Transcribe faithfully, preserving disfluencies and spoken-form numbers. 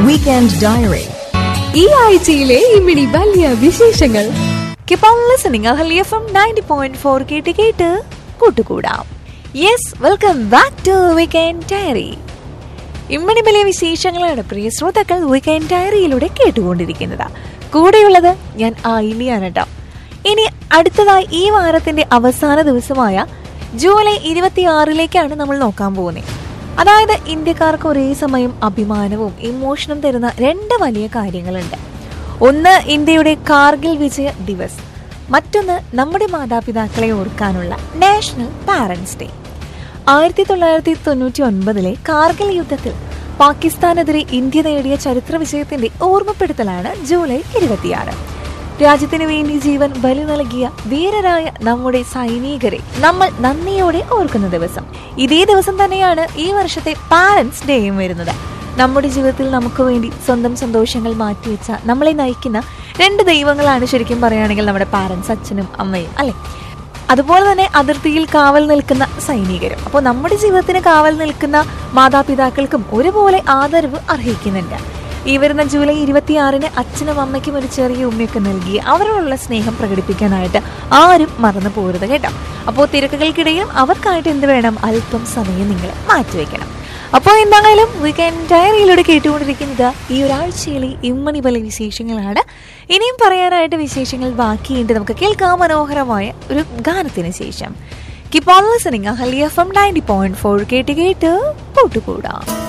Weekend Diary. ഈ ആഴ്ചയിലെ ഇമിണി വലിയ വിശേഷങ്ങൾ. Keep on listening. Ahali F M ninety point four കേട്ട് കേട്ട് കൂട്ടുകൂടാം. Yes, welcome back to weekend diary. ഇമ്മണി വലിയ വിശേഷങ്ങളാണ് പ്രിയ ശ്രോതാക്കൾ വീക്കെൻഡ് ഡയറിയിലൂടെ കേട്ടുകൊണ്ടിരിക്കുന്നത്. കൂടെയുള്ളത് ഞാൻ ആയിലിയാണ് കേട്ടോ. ഇനി അടുത്തതായി ഈ വാരത്തിന്റെ അവസാന ദിവസമായ ജൂലൈ ഇരുപത്തിയാറിലേക്കാണ് നമ്മൾ നോക്കാൻ പോകുന്നത്. അതായത് ഇന്ത്യക്കാർക്ക് ഒരേ സമയം അഭിമാനവും ഇമോഷനും തരുന്ന രണ്ട് വലിയ കാര്യങ്ങളുണ്ട്. ഒന്ന് ഇന്ത്യയുടെ കാർഗിൽ വിജയ ദിവസ്, മറ്റൊന്ന് നമ്മുടെ മാതാപിതാക്കളെ ഓർക്കാനുള്ള നാഷണൽ പാരന്റ്സ് ഡേ. ആയിരത്തി തൊള്ളായിരത്തി തൊണ്ണൂറ്റി ഒൻപതിലെ കാർഗിൽ യുദ്ധത്തിൽ പാകിസ്ഥാനെതിരെ ഇന്ത്യ നേടിയ ചരിത്ര വിജയത്തിന്റെ ഓർമ്മപ്പെടുത്തലാണ് ജൂലൈ ഇരുപത്തിയാറ്. രാജ്യത്തിന് വേണ്ടി ജീവൻ ബലി നൽകിയ ധീരരായ നമ്മുടെ സൈനികരെ നമ്മൾ നന്ദിയോടെ ഓർക്കുന്ന ദിവസം. ഇതേ ദിവസം തന്നെയാണ് ഈ വർഷത്തെ പാരന്റ്സ് ഡേയും വരുന്നത്. നമ്മുടെ ജീവിതത്തിൽ നമുക്ക് വേണ്ടി സ്വന്തം സന്തോഷങ്ങൾ മാറ്റിവെച്ച നമ്മളെ നയിക്കുന്ന രണ്ട് ദൈവങ്ങളാണ് ശരിക്കും പറയുകയാണെങ്കിൽ നമ്മുടെ പാരന്റ്സ്, അച്ഛനും അമ്മയും അല്ലെ. അതുപോലെ തന്നെ അതിർത്തിയിൽ കാവൽ നിൽക്കുന്ന സൈനികരും. അപ്പോൾ നമ്മുടെ ജീവിതത്തിന് കാവൽ നിൽക്കുന്ന മാതാപിതാക്കൾക്കും ഒരുപോലെ ആദരവ് അർഹിക്കുന്നുണ്ട്. ഈ വരുന്ന ജൂലൈ ഇരുപത്തിയാറിന് അച്ഛനും അമ്മയ്ക്കും ഒരു ചെറിയ ഉമ്മയൊക്കെ നൽകി അവരോടുള്ള സ്നേഹം പ്രകടിപ്പിക്കാനായിട്ട് ആരും മറന്നു പോരുത് കേട്ടോ. അപ്പോൾ തിരക്കുകൾക്കിടയിൽ അവർക്കായിട്ട് എന്ത് വേണം, അല്പം സമയം നിങ്ങൾ മാറ്റിവെക്കണം. അപ്പോൾ എന്തായാലും വീക്കെൻഡ് ഡയറിയിലൂടെ കേട്ടുകൊണ്ടിരിക്കുന്നത് ഈ ഒരാഴ്ചയിലെ ഇമ്മണി പല വിശേഷങ്ങളാണ്. ഇനിയും പറയാനായിട്ട് വിശേഷങ്ങൾ ബാക്കിയുണ്ട്. നമുക്ക് കേൾക്കാം മനോഹരമായ ഒരു ഗാനത്തിന് ശേഷം. Keep on listening. Ahalya F M ninety point four കേട്ട് കേട്ട് കൂട്ടുകൂടാം.